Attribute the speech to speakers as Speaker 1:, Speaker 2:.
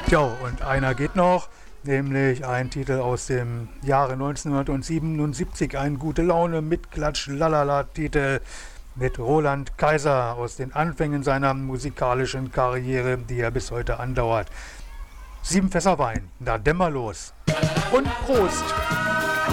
Speaker 1: Ja, und einer geht noch, nämlich ein Titel aus dem Jahre 1977, ein Gute Laune mit Klatsch-Lalala-Titel mit Roland Kaiser aus den Anfängen seiner musikalischen Karriere, die er bis heute andauert. 7 Fässer Wein, na dämmer los. Und Prost!